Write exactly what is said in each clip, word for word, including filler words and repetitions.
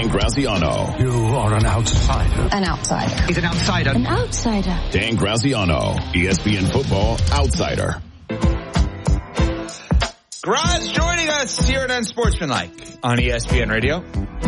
Graziano. You are an outsider. An outsider. He's an outsider. An outsider. Dan Graziano, E S P N Football Outsider. Graz joining us here at Unsportsmanlike on E S P N Radio,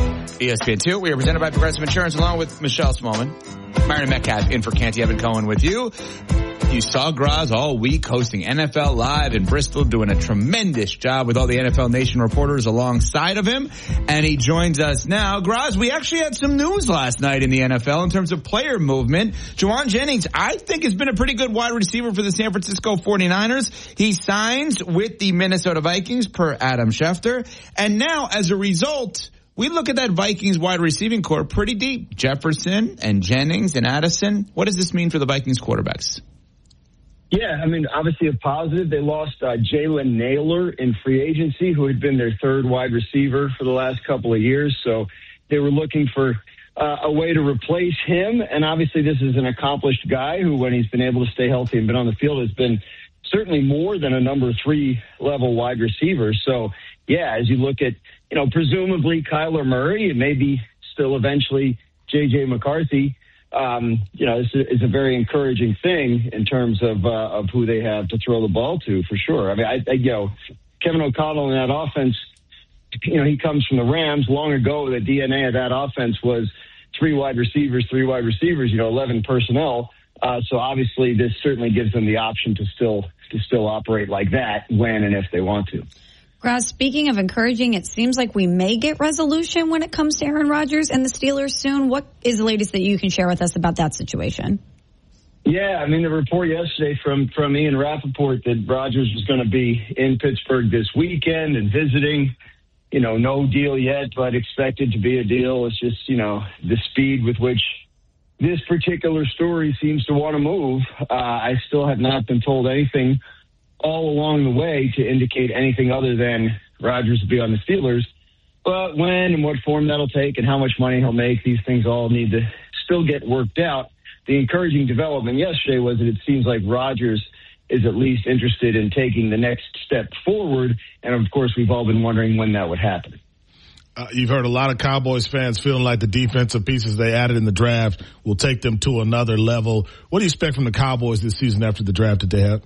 E S P N two. We are presented by Progressive Insurance along with Michelle Smallman. Marion Metcalf in for Canty. Evan Cohen with you. You saw Graz all week hosting N F L Live in Bristol, doing a tremendous job with all the N F L Nation reporters alongside of him. And he joins us now. Graz, we actually had some news last night in the N F L in terms of player movement. Jauan Jennings, I think, has been a pretty good wide receiver for the San Francisco forty-niners. He signs with the Minnesota Vikings per Adam Schefter. And now, as a result, we look at that Vikings wide receiving core pretty deep. Jefferson and Jennings and Addison. What does this mean for the Vikings quarterbacks? Yeah, I mean, obviously a positive. They lost uh, Jalen Nailor in free agency, who had been their third wide receiver for the last couple of years. So they were looking for uh, a way to replace him. And obviously this is an accomplished guy who, when he's been able to stay healthy and been on the field, has been certainly more than a number three level wide receiver. So, yeah, as you look at, you know, presumably Kyler Murray and maybe still eventually J J McCarthy, Um, you know, it's a, it's a very encouraging thing in terms of uh, of who they have to throw the ball to, for sure. I mean, I, I, you know, Kevin O'Connell in that offense, you know, he comes from the Rams. Long ago, the D N A of that offense was three wide receivers, three wide receivers, you know, eleven personnel. Uh, so obviously, this certainly gives them the option to still to still operate like that when and if they want to. Graz, speaking of encouraging, it seems like we may get resolution when it comes to Aaron Rodgers and the Steelers soon. What is the latest that you can share with us about that situation? Yeah, I mean, the report yesterday from, from Ian Rappaport that Rodgers was going to be in Pittsburgh this weekend and visiting. You know, no deal yet, but expected to be a deal. It's just, you know, the speed with which this particular story seems to want to move. Uh, I still have not been told anything all along the way to indicate anything other than Rodgers will be on the Steelers. But when and what form that'll take and how much money he'll make, these things all need to still get worked out. The encouraging development yesterday was that it seems like Rodgers is at least interested in taking the next step forward. And, of course, we've all been wondering when that would happen. Uh, you've heard a lot of Cowboys fans feeling like the defensive pieces they added in the draft will take them to another level. What do you expect from the Cowboys this season after the draft that they have?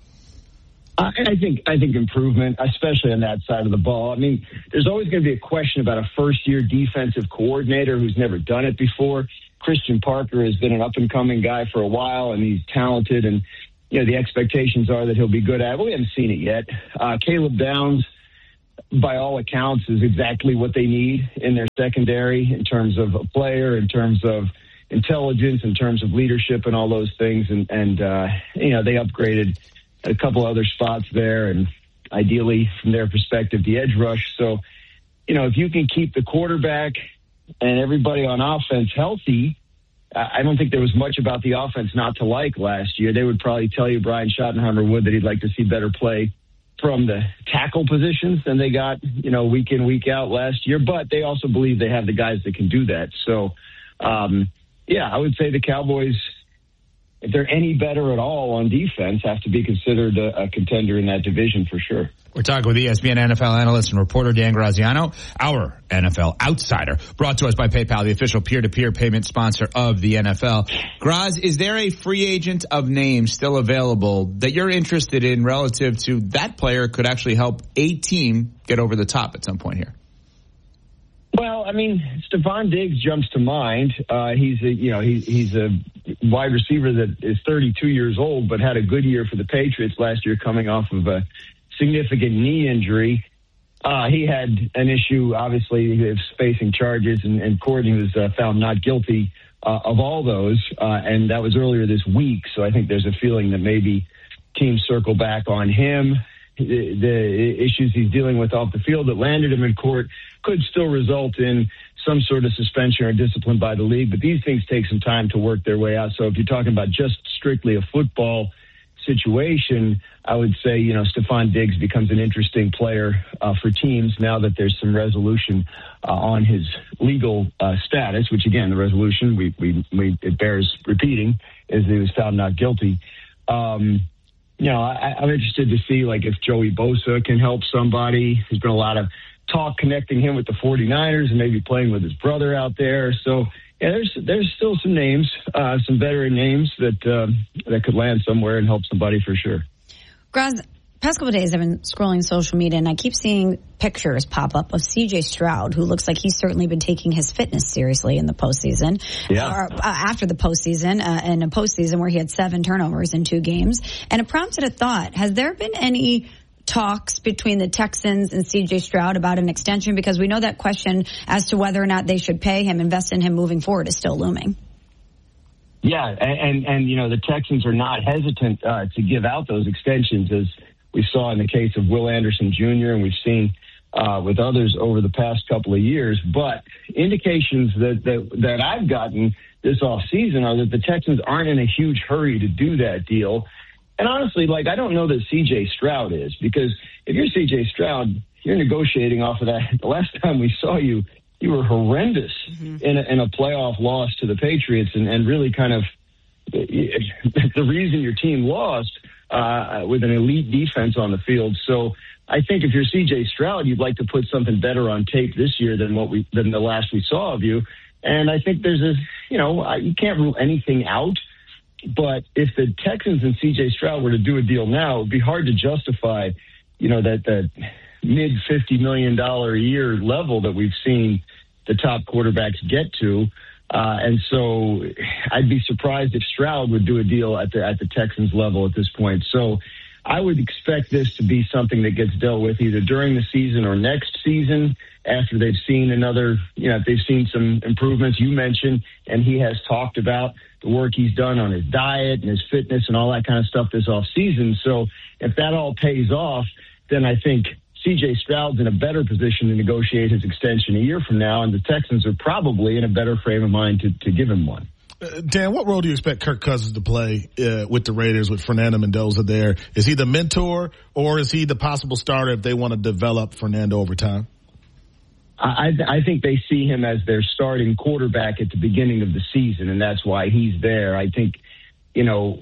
I think I think improvement, especially on that side of the ball. I mean, there's always going to be a question about a first-year defensive coordinator who's never done it before. Christian Parker has been an up-and-coming guy for a while, and he's talented, and you know the expectations are that he'll be good at it. Well, we haven't seen it yet. Uh, Caleb Downs, by all accounts, is exactly what they need in their secondary in terms of a player, in terms of intelligence, in terms of leadership, and all those things. And, and uh, you know, they upgraded a couple other spots there, and ideally, from their perspective, the edge rush. So, you know, if you can keep the quarterback and everybody on offense healthy, I don't think there was much about the offense not to like last year. They would probably tell you, Brian Schottenheimer would, that he'd like to see better play from the tackle positions than they got, you know, week in, week out last year. But they also believe they have the guys that can do that. So, um, yeah, I would say the Cowboys, if they're any better at all on defense, have to be considered a, a contender in that division for sure. We're talking with E S P N N F L analyst and reporter Dan Graziano, our N F L outsider, brought to us by PayPal, the official peer-to-peer payment sponsor of the N F L. Graz, is there a free agent of name still available that you're interested in relative to that player could actually help a team get over the top at some point here? Well, I mean, Stephon Diggs jumps to mind. Uh, he's a, you know, he, he's a wide receiver that is thirty-two years old, but had a good year for the Patriots last year, coming off of a significant knee injury. Uh, he had an issue, obviously, of facing charges, and, and Courtney was uh, found not guilty uh, of all those, uh, and that was earlier this week. So I think there's a feeling that maybe teams circle back on him. The, the issues he's dealing with off the field that landed him in court could still result in some sort of suspension or discipline by the league. But these things take some time to work their way out. So if you're talking about just strictly a football situation, I would say, you know, Stephon Diggs becomes an interesting player uh, for teams now that there's some resolution uh, on his legal uh, status, which, again, the resolution, we, we, we it bears repeating, is he was found not guilty. Um You know, I, I'm interested to see, like, if Joey Bosa can help somebody. There's been a lot of talk connecting him with the 49ers and maybe playing with his brother out there. So, yeah, there's there's still some names, uh, some veteran names that uh, that could land somewhere and help somebody for sure. Graz, past couple of days I've been scrolling social media and I keep seeing pictures pop up of C J Stroud, who looks like he's certainly been taking his fitness seriously in the postseason. Yeah. Or uh, after the postseason, uh, in a postseason where he had seven turnovers in two games. And it prompted a thought. Has there been any talks between the Texans and C J Stroud about an extension? Because we know that question as to whether or not they should pay him, invest in him moving forward is still looming. Yeah, and, and, and you know, the Texans are not hesitant uh, to give out those extensions, as we saw in the case of Will Anderson Junior and we've seen uh, with others over the past couple of years. But indications that, that, that I've gotten this offseason are that the Texans aren't in a huge hurry to do that deal. And honestly, like, I don't know that C J Stroud is, because if you're C J Stroud, you're negotiating off of that. The last time we saw you, you were horrendous mm-hmm. in, a, in a playoff loss to the Patriots, and, and really kind of the reason your team lost uh, with an elite defense on the field. So I think if you're C J Stroud, you'd like to put something better on tape this year than what we than the last we saw of you. And I think there's a, you know, you can't rule anything out. But if the Texans and C J Stroud were to do a deal now, it would be hard to justify, you know, that, that mid fifty million dollars a year level that we've seen the top quarterbacks get to. Uh, and so I'd be surprised if Stroud would do a deal at the, at the Texans level at this point. So I would expect this to be something that gets dealt with either during the season or next season, after they've seen another, you know, if they've seen some improvements you mentioned, and he has talked about the work he's done on his diet and his fitness and all that kind of stuff this off season. So if that all pays off, then I think C J Stroud's in a better position to negotiate his extension a year from now, and the Texans are probably in a better frame of mind to, to give him one. Uh, Dan, what role do you expect Kirk Cousins to play uh, with the Raiders with Fernando Mendoza there? Is he the mentor, or is he the possible starter if they want to develop Fernando over time? I, I think they see him as their starting quarterback at the beginning of the season, and that's why he's there. I think, you know,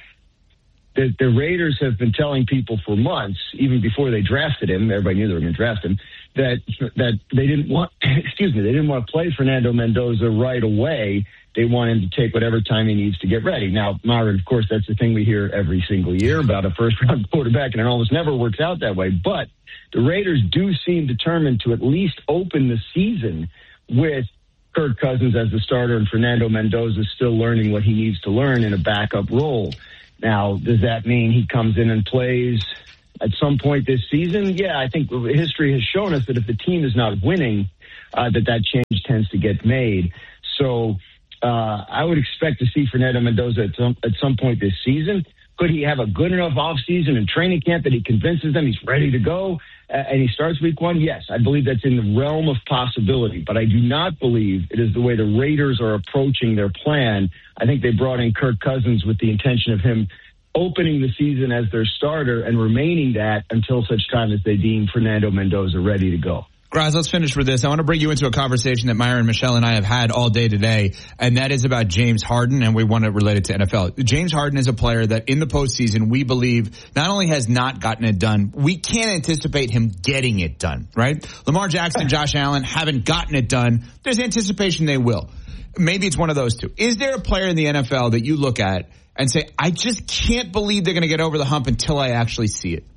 the, the Raiders have been telling people for months, even before they drafted him, everybody knew they were going to draft him, that that they didn't want, excuse me, they didn't want to play Fernando Mendoza right away. They want him to take whatever time he needs to get ready. Now, Myron, of course, that's the thing we hear every single year about a first-round quarterback, and it almost never works out that way. But the Raiders do seem determined to at least open the season with Kirk Cousins as the starter and Fernando Mendoza still learning what he needs to learn in a backup role. Now, does that mean he comes in and plays at some point this season? Yeah, I think history has shown us that if the team is not winning, uh, that that change tends to get made. So uh, I would expect to see Fernando Mendoza at some, at some point this season. Could he have a good enough offseason and training camp that he convinces them he's ready to go uh, and he starts week one? Yes, I believe that's in the realm of possibility, but I do not believe it is the way the Raiders are approaching their plan. I think they brought in Kirk Cousins with the intention of him opening the season as their starter and remaining that until such time as they deem Fernando Mendoza ready to go. Graz, let's finish with this. I want to bring you into a conversation that Myron, Michelle, and I have had all day today, and that is about James Harden, and we want to relate it to N F L. James Harden is a player that in the postseason we believe not only has not gotten it done, we can't anticipate him getting it done, right? Lamar Jackson, Josh Allen haven't gotten it done. There's anticipation they will. Maybe it's one of those two. Is there a player in the N F L that you look at and say, I just can't believe they're going to get over the hump until I actually see it?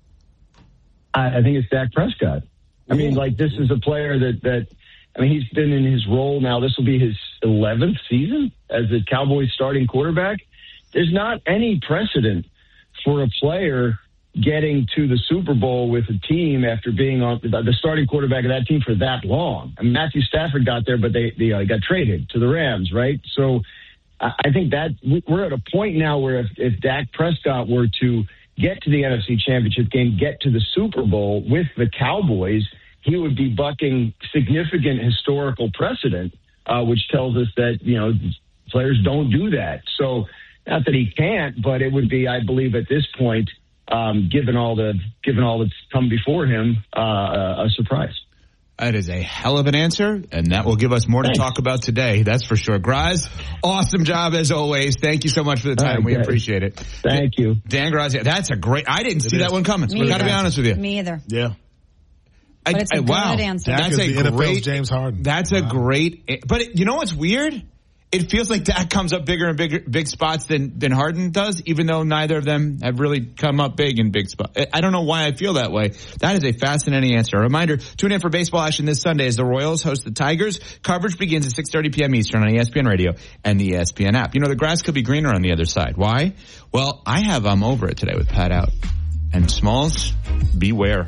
I think it's Dak Prescott. I mean, like, this is a player that, that, I mean, he's been in his role now. This will be his eleventh season as the Cowboys starting quarterback. There's not any precedent for a player getting to the Super Bowl with a team after being on the starting quarterback of that team for that long. I mean, Matthew Stafford got there, but they, they uh, got traded to the Rams, right? So I think that we're at a point now where if, if Dak Prescott were to get to the N F C Championship game, get to the Super Bowl with the Cowboys, he would be bucking significant historical precedent, uh, which tells us that, you know, players don't do that. So not that he can't, but it would be, I believe, at this point, um, given all the given all that's come before him, uh, a surprise. That is a hell of an answer, and that will give us more to Thanks. talk about today. That's for sure. Graz, awesome job as always. Thank you so much for the time. Right, we guys. Appreciate it. Thank you. Dan Graz, that's a great, I didn't see that one coming. We got to be honest with you. Me either. Yeah. I, but it's a I, good wow. answer. Dak That's is a the N F L's great James Harden. That's a Wow. great. But it, you know what's weird? It feels like Dak comes up bigger and bigger, big spots than, than Harden does, even though neither of them have really come up big in big spots. I don't know why I feel that way. That is a fascinating answer. A reminder, tune in for baseball action this Sunday as the Royals host the Tigers. Coverage begins at six thirty p.m. Eastern on E S P N Radio and the E S P N app. You know, the grass could be greener on the other side. Why? Well, I have um over it today with Pat Out. And Smalls, beware.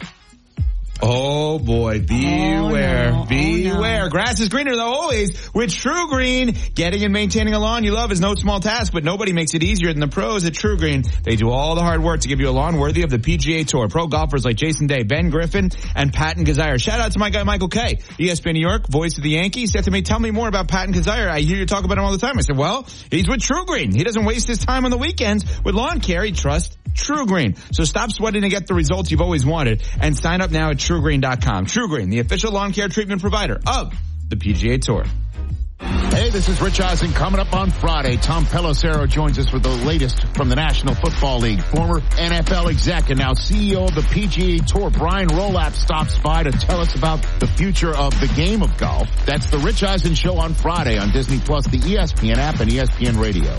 Oh boy, beware, Oh, no. beware. Oh, no. Grass is greener though always with True Green. Getting and maintaining a lawn you love is no small task, but nobody makes it easier than the pros at True Green. They do all the hard work to give you a lawn worthy of the P G A Tour. Pro golfers like Jason Day, Ben Griffin, and Patton Kazire. Shout out to my guy Michael Kay, E S P N New York, voice of the Yankees. Said to me, tell me more about Patton Kazire. I hear you talk about him all the time. I said, well, he's with True Green. He doesn't waste his time on the weekends with lawn care. He trusts True Green. So stop sweating to get the results you've always wanted and sign up now at true green dot com. True Green, the official lawn care treatment provider of the P G A Tour. Hey, this is Rich Eisen. Coming up on Friday, Tom Pelissero joins us with the latest from the National Football League. Former N F L exec and now C E O of the P G A Tour, Brian Rolapp, stops by to tell us about the future of the game of golf. That's the Rich Eisen Show on Friday on Disney Plus, the E S P N app, and E S P N Radio.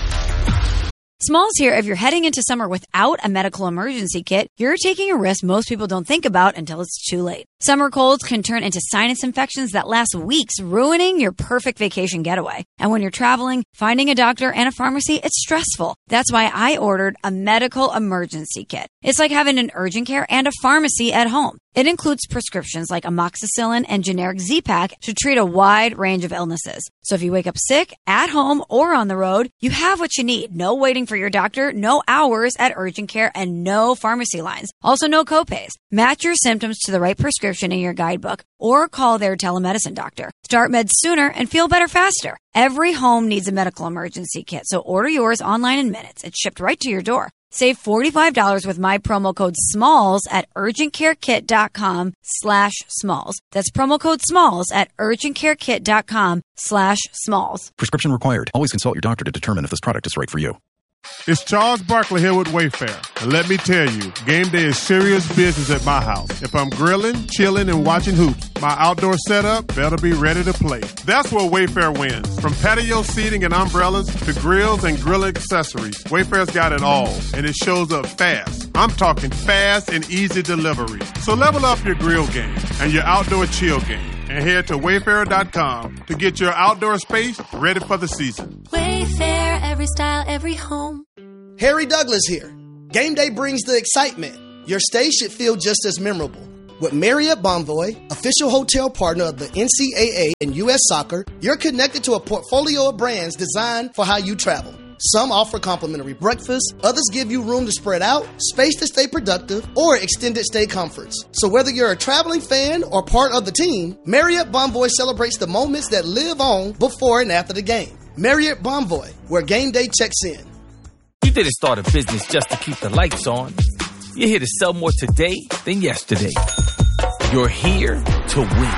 Smalls here. If you're heading into summer without a medical emergency kit, you're taking a risk most people don't think about until it's too late. Summer colds can turn into sinus infections that last weeks, ruining your perfect vacation getaway. And when you're traveling, finding a doctor and a pharmacy, it's stressful. That's why I ordered a medical emergency kit. It's like having an urgent care and a pharmacy at home. It includes prescriptions like amoxicillin and generic Z-Pak to treat a wide range of illnesses. So if you wake up sick, at home, or on the road, you have what you need. No waiting for your doctor, no hours at urgent care, and no pharmacy lines. Also, no copays. Match your symptoms to the right prescription in your guidebook or call their telemedicine doctor. Start meds sooner and feel better faster. Every home needs a medical emergency kit, so order yours online in minutes. It's shipped right to your door. Save forty-five dollars with my promo code SMALLS at urgentcarekit.com slash SMALLS. That's promo code SMALLS at urgentcarekit.com slash SMALLS. Prescription required. Always consult your doctor to determine if this product is right for you. It's Charles Barkley here with Wayfair. And let me tell you, game day is serious business at my house. If I'm grilling, chilling, and watching hoops, my outdoor setup better be ready to play. That's where Wayfair wins. From patio seating and umbrellas to grills and grill accessories, Wayfair's got it all, and it shows up fast. I'm talking fast and easy delivery. So level up your grill game and your outdoor chill game, and head to wayfair dot com to get your outdoor space ready for the season. Wayfair, every style, every home. Harry Douglas here. Game day brings the excitement. Your stay should feel just as memorable. With Marriott Bonvoy, official hotel partner of the N C double A and U S Soccer, you're connected to a portfolio of brands designed for how you travel. Some offer complimentary breakfast, others give you room to spread out, space to stay productive, or extended stay comforts. So whether you're a traveling fan or part of the team, Marriott Bonvoy celebrates the moments that live on before and after the game. Marriott Bonvoy, where game day checks in. You didn't start a business just to keep the lights on. You're here to sell more today than yesterday. You're here to win.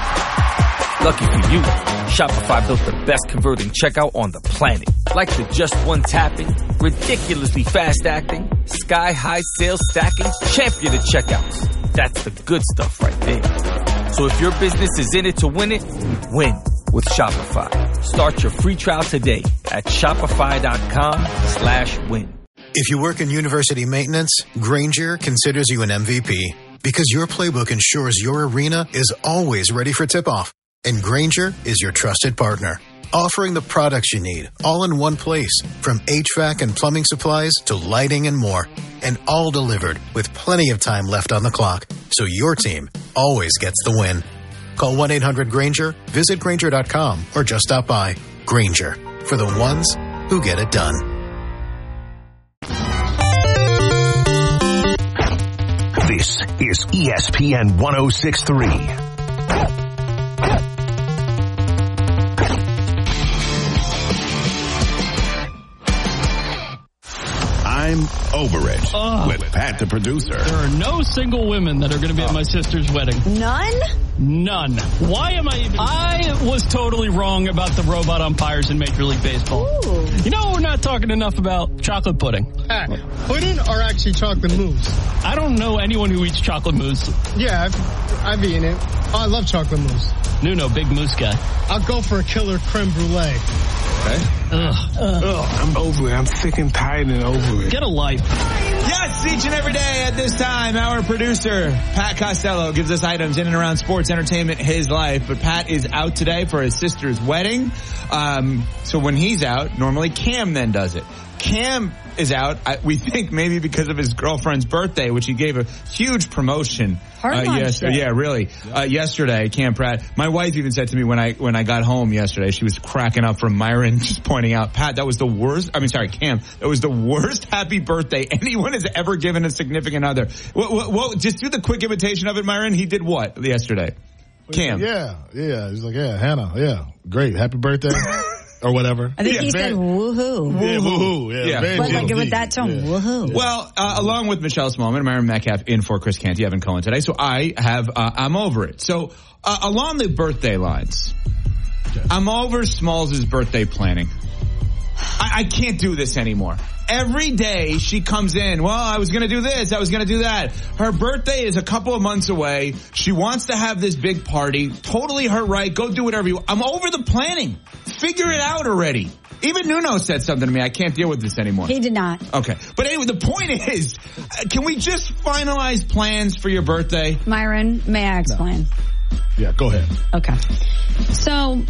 Lucky for you, Shopify built the best converting checkout on the planet. Like the just one tapping, ridiculously fast acting, sky high sales stacking, champion of checkouts. That's the good stuff right there. So if your business is in it to win it, win with Shopify. Start your free trial today at shopify.com slash win. If you work in university maintenance, Grainger considers you an M V P because your playbook ensures your arena is always ready for tip-off. And Grainger is your trusted partner, offering the products you need all in one place, from H V A C and plumbing supplies to lighting and more, and all delivered with plenty of time left on the clock, so your team always gets the win. Call one eight hundred Grainger, visit Grainger dot com, or just stop by. Grainger, for the ones who get it done. This is E S P N one oh six point three. I'm over it. oh. with Pat the producer. There are no single women that are going to be at my sister's wedding. None? None. Why am I even... I was totally wrong about the robot umpires in Major League Baseball. Ooh. You know, we're not talking enough about chocolate pudding. Uh, pudding or actually chocolate mousse? I don't know anyone who eats chocolate mousse. Yeah, I've, I've eaten it. Oh, I love chocolate mousse. Nuno, big mousse guy. I'll go for a killer creme brulee. Okay. Ugh. Ugh. Ugh, I'm over it. I'm sick and tired and over it. Get a life. Yes, each and every day at this time, our producer, Pat Costello, gives us items in and around sports, entertainment, his life. But Pat is out today for his sister's wedding. Um, so when he's out, normally Cam then does it. Cam is out, I, we think maybe because of his girlfriend's birthday, which he gave a huge promotion. Hard uh, yes, yeah, really. Uh, yesterday, Cam Pratt. My wife even said to me when I when I got home yesterday, she was cracking up from Myron just pointing out, Pat, that was the worst. I mean, sorry, Cam, that was the worst happy birthday anyone has ever given a significant other. What, what, what, just do the quick imitation of it, Myron. He did what yesterday? Cam. Yeah, yeah. He's like, yeah, Hannah, yeah, great, happy birthday. Or whatever. I think yeah, he very, said woohoo. Yeah, woohoo. Yeah, yeah. But like with that tone, yeah. Woohoo. Well, uh, along with Michelle Smallman and Myron Metcalf in for Chris Canty, Evan Cohen today. So I have, uh, I'm over it. So uh, along the birthday lines, okay. I'm over Smalls' birthday planning. I, I can't do this anymore. Every day she comes in, well, I was going to do this, I was going to do that. Her birthday is a couple of months away. She wants to have this big party. Totally her right. Go do whatever you want. I'm over the planning. Figure it out already. Even Nuno said something to me. I can't deal with this anymore. He did not. Okay. But anyway, the point is, can we just finalize plans for your birthday? Myron, may I explain? No. Yeah, go ahead. Okay. So,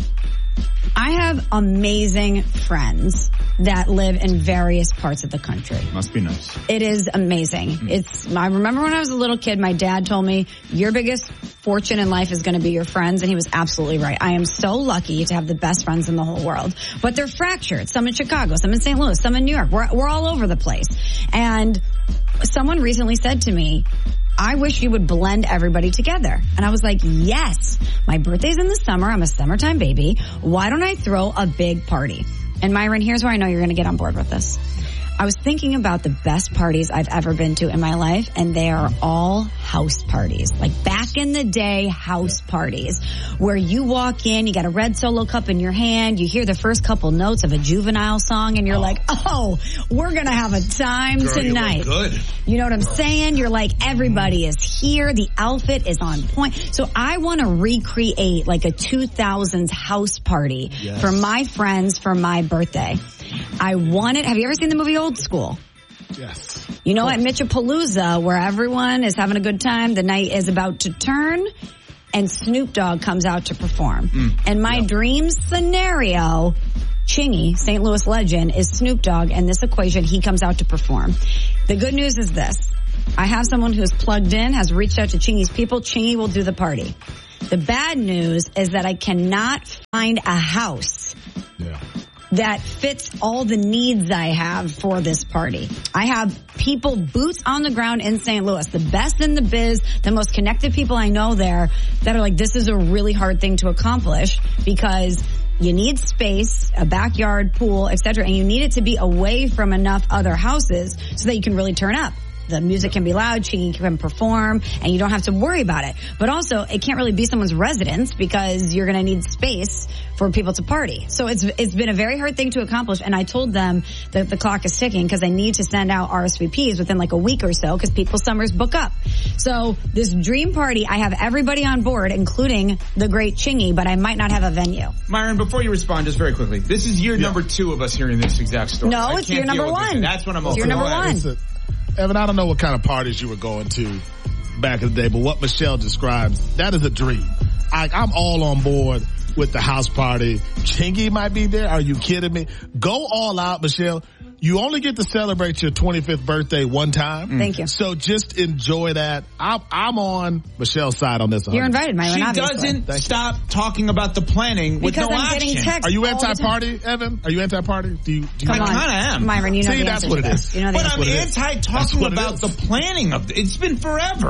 I have amazing friends that live in various parts of the country. Must be nice. It is amazing. Mm. It's. I remember when I was a little kid, my dad told me, your biggest fortune in life is going to be your friends, and he was absolutely right. I am so lucky to have the best friends in the whole world. But they're fractured. Some in Chicago, some in Saint Louis, some in New York. We're, we're all over the place. And someone recently said to me, I wish you would blend everybody together. And I was like, yes, my birthday's in the summer. I'm a summertime baby. Why don't I throw a big party? And Myron, here's where I know you're going to get on board with this. I was thinking about the best parties I've ever been to in my life, and they are all house parties. Like back in the day, house parties where you walk in, you got a red Solo cup in your hand, you hear the first couple notes of a Juvenile song, and you're oh. like, oh, we're going to have a time Girl, tonight. You look good. You know what I'm saying? You're like, everybody is here. The outfit is on point. So I want to recreate like a two thousands house party yes. for my friends for my birthday. I want it. Have you ever seen the movie Old School? Yes. You know, at Mitchapalooza, where everyone is having a good time, the night is about to turn, and Snoop Dogg comes out to perform. Mm, and my yeah. dream scenario, Chingy, Saint Louis legend, is Snoop Dogg, and this equation, he comes out to perform. The good news is this. I have someone who's plugged in, has reached out to Chingy's people. Chingy will do the party. The bad news is that I cannot find a house. Yeah. that fits all the needs I have for this party. I have people boots on the ground in Saint Louis, the best in the biz, the most connected people I know there that are like, this is a really hard thing to accomplish because you need space, a backyard, pool, et cetera, and you need it to be away from enough other houses so that you can really turn up. The music can be loud, she can perform, and you don't have to worry about it. But also, it can't really be someone's residence because you're going to need space for people to party. So it's it's been a very hard thing to accomplish, and I told them that the clock is ticking because I need to send out R S V Ps within like a week or so because people's summers book up. So this dream party, I have everybody on board, including the great Chingy, but I might not have a venue. Myron, before you respond, just very quickly, this is year yeah. number two of us hearing this exact story. No, I it's year number one. That's what I'm it's over. Year number one. Evan, I don't know what kind of parties you were going to back in the day, but what Michelle describes, that is a dream. I, I'm all on board with the house party. Chingy might be there. Are you kidding me? Go all out, Michelle. You only get to celebrate your twenty-fifth birthday one time. Thank you. So just enjoy that. I'm, I'm on Michelle's side on this. You're invited, Myron. She obviously. doesn't Thank stop you. talking about the planning with because no I'm action. Getting texts Are you all anti-party, Evan? Are you anti-party? Do you? Do you Come I on. kind of am. Myron, you know See, the that's answer what to it this. is. You know the but answer I'm anti talking about the planning of it. It's been forever.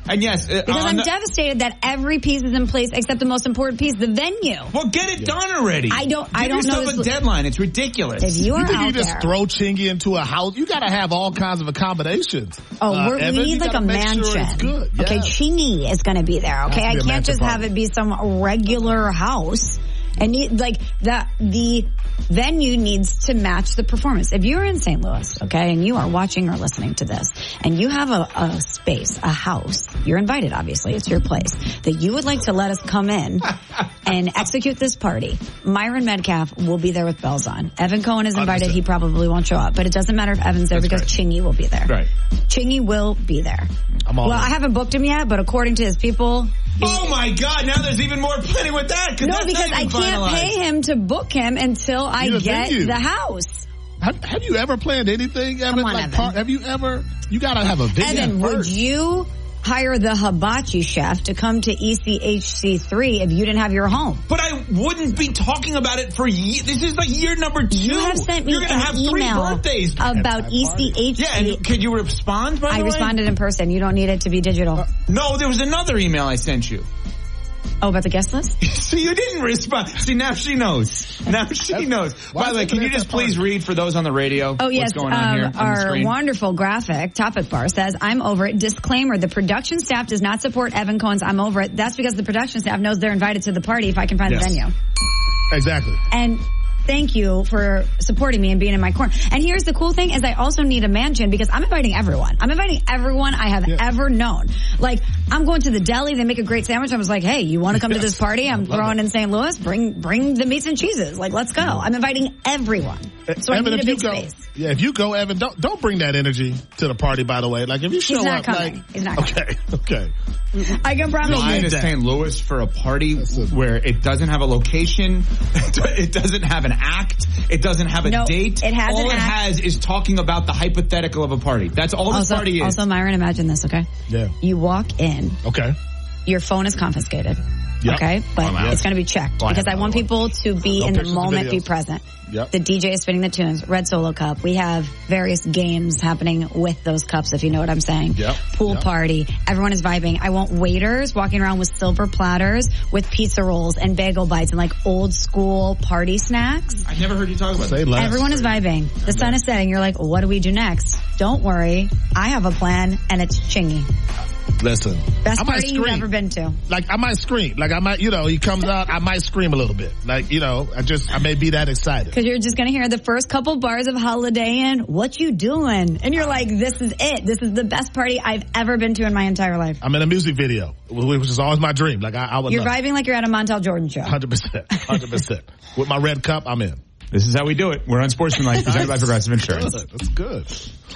And yes, uh, because I'm the, devastated that every piece is in place except the most important piece, the venue. Well, get it yeah. done already. I don't. Give I don't know. Give yourself a deadline. It's ridiculous. If you are you think out you just there, throw Chingy into a house? You got to have all kinds of accommodations. Oh, uh, we're, Evan, we need like a mansion. Sure it's good. Yes. Okay, Chingy is going to be there. Okay, I can't just have it be some regular house. And need, like the the venue needs to match the performance. If you're in Saint Louis, okay, and you are watching or listening to this, and you have a, a space, a house, you're invited. Obviously, it's your place that you would like to let us come in and execute this party. Myron Metcalf will be there with bells on. Evan Cohen is invited. one hundred percent. He probably won't show up, but it doesn't matter if Evan's there That's because right. Chingy will be there. Right, Chingy will be there. I'm all well, in. I haven't booked him yet, but according to his people. Oh my God! Now there's even more planning with that. No, that's because I can't finalized. pay him to book him until I You're get the, the house. Have, have you ever planned anything, Evan? Come on, like Evan. Part, have you ever? You got to have a venue. Evan, first. would you hire the hibachi chef to come to E C H C three if you didn't have your home? But I wouldn't be talking about it for years. This is like year number two. You have sent me You're gonna an have email three birthdays about E C H C. Yeah, and could you respond, by the I way? responded in person. You don't need it to be digital. Uh, no, there was another email I sent you. Oh, about the guest list? So you didn't respond. See, now she knows. Now she knows. By the way, can you just please read for those on the radio oh, yes, what's going on here um, on the screen? Our wonderful graphic topic bar says, I'm over it. Disclaimer, the production staff does not support Evan Cohen's I'm over it. That's because the production staff knows they're invited to the party if I can find yes. the venue. Exactly. And thank you for supporting me and being in my corner. And here's the cool thing is I also need a mansion because I'm inviting everyone. I'm inviting everyone I have yeah. ever known. Like, I'm going to the deli. They make a great sandwich. I was like, hey, you want to come yes. to this party? I'm throwing it. in Saint Louis. Bring bring the meats and cheeses. Like, let's go. I'm inviting everyone. So Evan, I need a big go, space. Yeah, if you go, Evan, don't don't bring that energy to the party, by the way. Like, if you show He's not up, coming. like... He's not okay, coming. okay. I can promise Flying you. to Saint Louis for a party where it doesn't have a location, it doesn't have an act, it doesn't have a no, date. It has all an it act. has is talking about the hypothetical of a party. That's all this also, party is. Also, Myron, imagine this, okay? Yeah. You walk in. Okay. Your phone is confiscated. Yep. Okay, but wow. it's going to be checked Well, because I, I want people to be no in the moment, be present. Yep. The D J is spinning the tunes. Red Solo Cup. We have various games happening with those cups, if you know what I'm saying. Yep. Pool yep. party. Everyone is vibing. I want waiters walking around with silver platters with pizza rolls and bagel bites and like old school party snacks. I never heard you talk about Say that. less. Everyone is vibing. The sun is setting. You're like, what do we do next? Don't worry. I have a plan and it's Chingy. Listen, best I might party you've scream. ever been to. Like, I might scream. Like, I might, you know, he comes out, I might scream a little bit. Like, you know, I just, I may be that excited. Because you're just going to hear the first couple bars of Holiday Inn, what you doing? And you're like, this is it. This is the best party I've ever been to in my entire life. I'm in a music video, which is always my dream. Like, I, I would You're love vibing it. like you're at a Montel Jordan show. one hundred percent. one hundred percent. With my red cup, I'm in. This is how we do it. We're on Sportsmanlike, presented by Progressive Insurance. Good. That's good.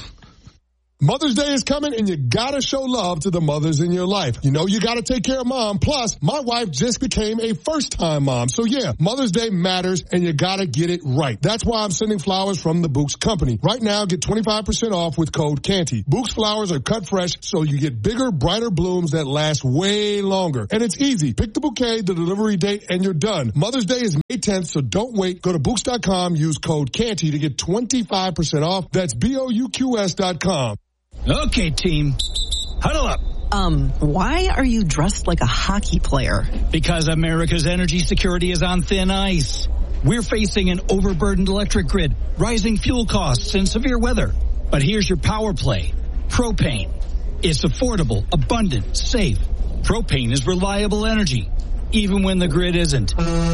Mother's Day is coming and you gotta show love to the mothers in your life. You know you gotta take care of mom. Plus, my wife just became a first-time mom. So yeah, Mother's Day matters and you gotta get it right. That's why I'm sending flowers from the Books Company. Right now, get twenty-five percent off with code Canty. Books flowers are cut fresh so you get bigger, brighter blooms that last way longer. And it's easy. Pick the bouquet, the delivery date, and you're done. Mother's Day is May tenth, so don't wait. Go to Books dot com, use code Canty to get twenty-five percent off. That's B O U Q S dot com. Okay, team. Huddle up. Um, why are you dressed like a hockey player? Because America's energy security is on thin ice. We're facing an overburdened electric grid, rising fuel costs, and severe weather. But here's your power play. Propane. It's affordable, abundant, safe. Propane is reliable energy, even when the grid isn't.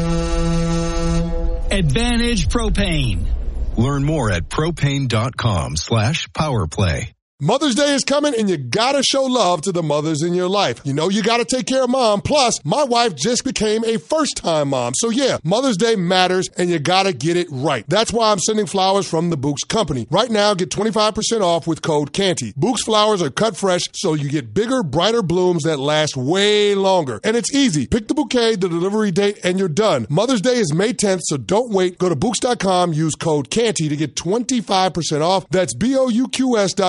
Advantage Propane. Learn more at propane.com slash powerplay. Mother's Day is coming and you gotta show love to the mothers in your life. You know you gotta take care of mom. Plus, my wife just became a first-time mom. So yeah, Mother's Day matters and you gotta get it right. That's why I'm sending flowers from the Books Company. Right now, get twenty-five percent off with code Canty. Books flowers are cut fresh so you get bigger, brighter blooms that last way longer. And it's easy. Pick the bouquet, the delivery date, and you're done. Mother's Day is May tenth, so don't wait. Go to Books dot com, use code Canty to get twenty-five percent off. That's B O U Q S dot com.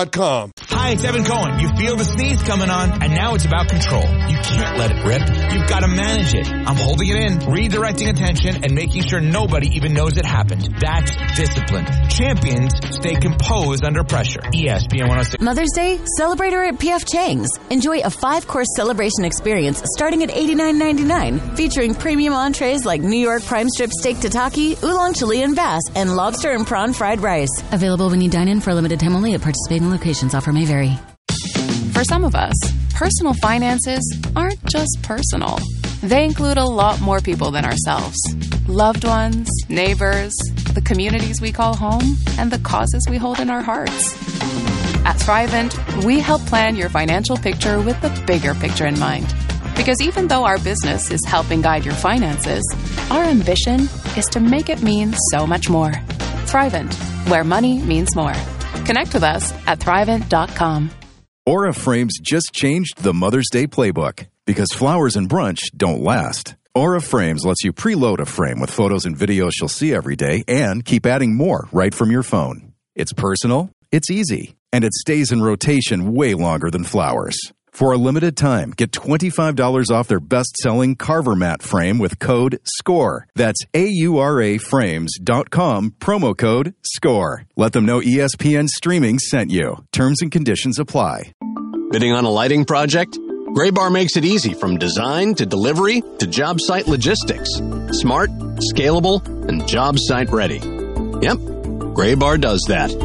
com. Hi, it's Evan Cohen. You feel the sneeze coming on, and now it's about control. You can't let it rip. You've got to manage it. I'm holding it in, redirecting attention, and making sure nobody even knows it happened. That's discipline. Champions stay composed under pressure. E S P N one oh six. Mother's Day, celebrate her at P F Chang's. Enjoy a five-course celebration experience starting at eighty-nine ninety-nine, featuring premium entrees like New York prime strip steak tataki, oolong Chilean bass, and lobster and prawn fried rice. Available when you dine in for a limited time only at participating locations. Offer may vary. For some of us, personal finances aren't just personal. They include a lot more people than ourselves. Loved ones, neighbors, the communities we call home, and the causes we hold in our hearts. At Thrivent, we help plan your financial picture with the bigger picture in mind. Because even though our business is helping guide your finances, our ambition is to make it mean so much more. Thrivent, where money means more. Connect with us at thrivent dot com. Aura Frames just changed the Mother's Day playbook because flowers and brunch don't last. Aura Frames lets you preload a frame with photos and videos she'll see every day and keep adding more right from your phone. It's personal, it's easy, and it stays in rotation way longer than flowers. For a limited time, get twenty-five dollars off their best-selling Carver Mat frame with code SCORE. That's A U R A frames dot com, promo code SCORE. Let them know E S P N Streaming sent you. Terms and conditions apply. Bidding on a lighting project? Graybar makes it easy from design to delivery to job site logistics. Smart, scalable, and job site ready. Yep, Graybar does that.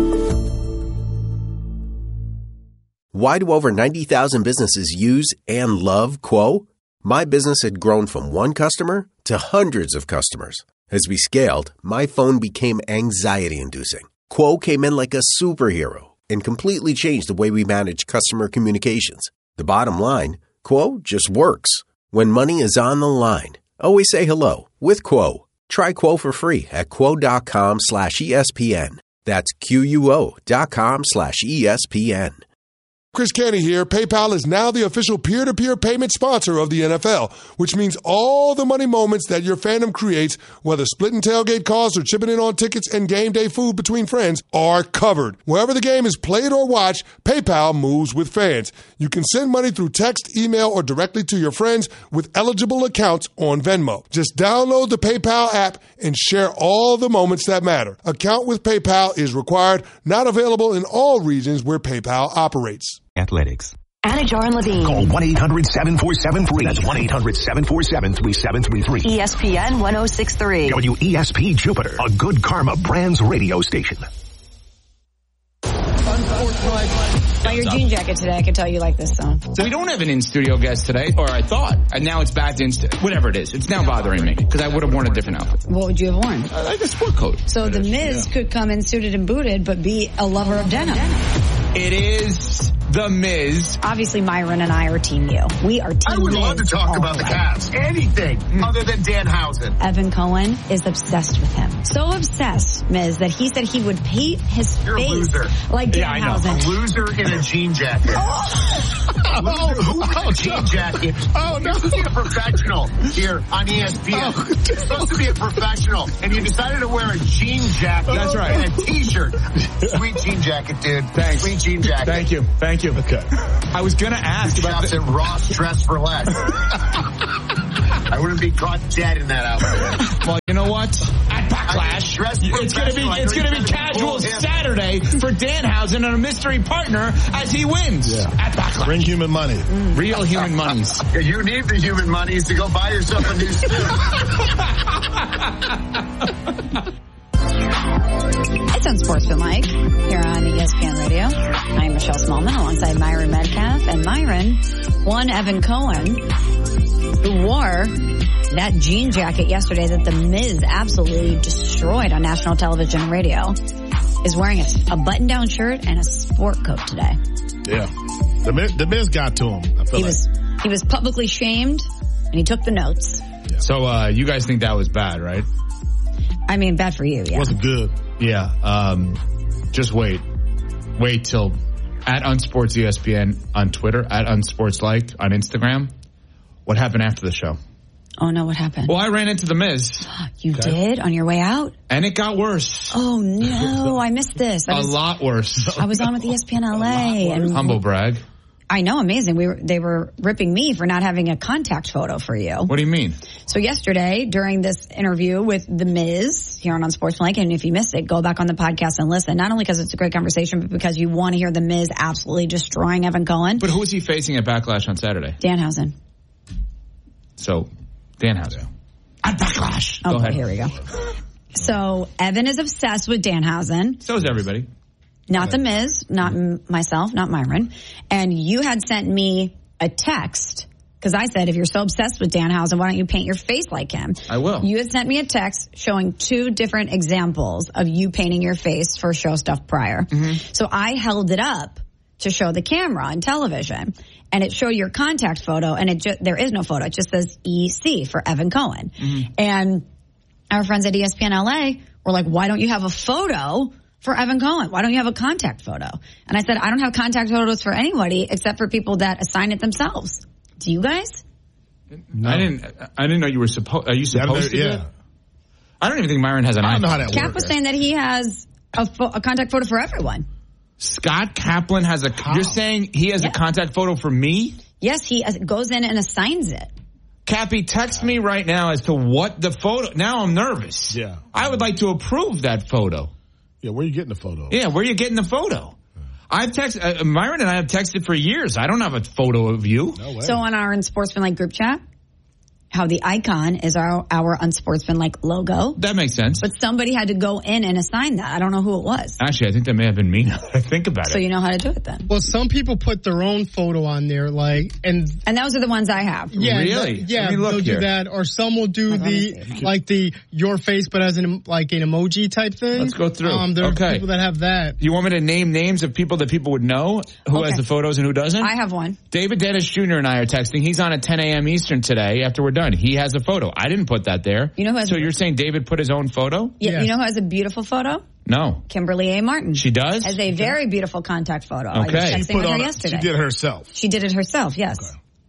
Why do over ninety thousand businesses use and love Quo? My business had grown from one customer to hundreds of customers. As we scaled, my phone became anxiety-inducing. Quo came in like a superhero and completely changed the way we manage customer communications. The bottom line, Quo just works. When money is on the line, always say hello with Quo. Try Quo for free at quo.com slash ESPN. That's Q-U-O dot com slash ESPN. Chris Canty here. PayPal is now the official peer-to-peer payment sponsor of the N F L, which means all the money moments that your fandom creates, whether splitting tailgate costs or chipping in on tickets and game day food between friends, are covered. Wherever the game is played or watched, PayPal moves with fans. You can send money through text, email, or directly to your friends with eligible accounts on Venmo. Just download the PayPal app and share all the moments that matter. Account with PayPal is required, not available in all regions where PayPal operates. Athletics. Anajar and Levine. Call one eight hundred seven four seven three. That's one eight hundred seven four seven three seven three three. E S P N one oh six point three. W E S P Jupiter, a Good Karma Brands radio station. By your jean jacket today, I can tell you like this song. So we don't have an in-studio guest today, or I thought. And now it's back to inst- whatever it is. It's now bothering me because I would have worn a different outfit. What would you have worn? I like a sport coat. So the Miz yeah. could come in suited and booted, but be a lover of denim. It is The Miz. Obviously, Myron and I are Team U. We are Team I would Miz love to talk about the Cavs. Anything mm. other than Danhausen. Evan Cohen is obsessed with him. So obsessed, Miz, that he said he would paint his You're face a loser. like yeah, Danhausen. I know. A loser in a jean jacket. Oh, loser who oh, a jean jacket. Oh, no. You're supposed to be a professional here on E S P N. Oh, You're supposed to be a professional, and you decided to wear a jean jacket. That's right. And a t-shirt. Sweet jean jacket, dude. Thanks. Sweet jean jacket. Thank you. Thank you. Okay. I was going to ask about the... Ross dress for less. I wouldn't be caught dead in that outfit. Well, you know what? At Backlash, it's going to be it's going to be casual Saturday for Danhausen and a mystery partner as he wins yeah. at Backlash. Bring human money. Mm. Real human monies. Yeah, you need the human monies to go buy yourself a new suit. It's Unsportsmanlike here on E S P N Radio. I'm Michelle Smallman alongside Myron Metcalf. And Myron, one Evan Cohen, who wore that jean jacket yesterday that the Miz absolutely destroyed on national television and radio, is wearing a, a button-down shirt and a sport coat today. Yeah. The Miz, the Miz got to him. I feel he like. was he was publicly shamed, and he took the notes. Yeah. So uh, you guys think that was bad, right? I mean, bad for you, yeah. Wasn't good. Yeah. Um, just wait. Wait till at Unsports E S P N on Twitter, at Unsportslike on Instagram. What happened after the show? Oh, no, what happened? Well, I ran into the Miz. You okay. did? On your way out? And it got worse. Oh, no. I missed this. I a was, lot worse. I was on with E S P N L A. And humble brag. I know, amazing. We were, they were ripping me for not having a contact photo for you. What do you mean? So yesterday, during this interview with The Miz here on Unsportsmanlike, and if you missed it, go back on the podcast and listen. Not only because it's a great conversation, but because you want to hear The Miz absolutely destroying Evan Cohen. But who is he facing at Backlash on Saturday? Danhausen. So, Danhausen. At Backlash. Go okay, ahead. Here we go. So, Evan is obsessed with Danhausen. So is everybody. Not The Miz, not m- myself, not Myron. And you had sent me a text, because I said, if you're so obsessed with Danhausen, why don't you paint your face like him? I will. You had sent me a text showing two different examples of you painting your face for show stuff prior. Mm-hmm. So I held it up to show the camera on television, and it showed your contact photo, and it ju- there is no photo. It just says E C for Evan Cohen. Mm-hmm. And our friends at E S P N L A were like, why don't you have a photo for Evan Cohen? Why don't you have a contact photo? And I said, I don't have contact photos for anybody except for people that assign it themselves. Do you guys? No. I didn't. I didn't know you were supposed. Are you supposed to? Yeah. I don't even think Myron has an iPhone. I don't know how that Cap works. was saying that he has a, fo- a contact photo for everyone. Scott Kaplan has a. How? You're saying he has yeah. a contact photo for me? Yes, he goes in and assigns it. Cappy, text me right now as to what the photo. Now I'm nervous. Yeah. I would like to approve that photo. Yeah, where are you getting the photo? Yeah, where are you getting the photo? I've texted, uh, Myron and I have texted for years. I don't have a photo of you. No way. So on our Unsportsmanlike group chat, how the icon is our, our Unsportsmanlike logo. That makes sense. But somebody had to go in and assign that. I don't know who it was. Actually, I think that may have been me now that I think about so it. So you know how to do it then. Well, some people put their own photo on there, like, and... And those are the ones I have. Yeah, really? The, yeah, Let me look they'll here. do that. Or some will do the, like the, your face, but as an, like an emoji type thing. Let's go through. Um, there okay. are people that have that. You want me to name names of people that people would know? Who okay. has the photos and who doesn't? I have one. David Dennis Junior and I are texting. He's on at ten a.m. Eastern today after we're done. He has a photo. I didn't put that there. You know who has so a, you're saying David put his own photo? Yeah. Yes. You know who has a beautiful photo? No. Kimberly A. Martin. She does? Has a very beautiful contact photo. Okay. I was texting She put with her on, yesterday. She did it herself. She did it herself, yes.